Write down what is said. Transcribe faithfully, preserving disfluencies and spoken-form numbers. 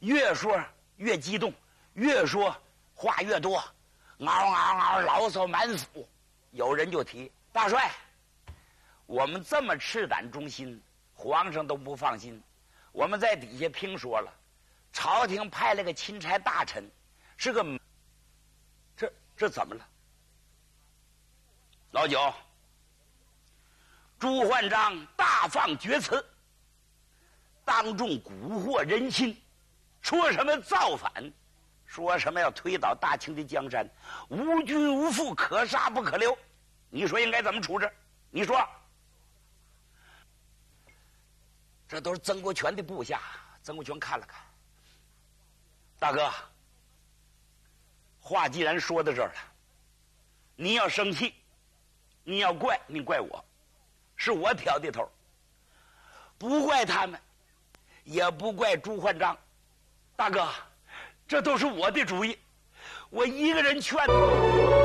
越说越激动，越说话越多，嗷嗷嗷牢骚满腹。有人就提大帅，我们这么赤胆忠心，皇上都不放心。我们在底下听说了，朝廷派了个钦差大臣，是个这这怎么了？老九，朱焕章大放厥词，当众蛊惑人心，说什么造反，说什么要推倒大清的江山，无君无父，可杀不可留。你说应该怎么处置？你说。这都是曾国荃的部下。曾国荃看了看，大哥，话既然说到这儿了，你要生气，你要怪，你怪我，是我挑的头，不怪他们，也不怪朱焕章。大哥，这都是我的主意，我一个人劝。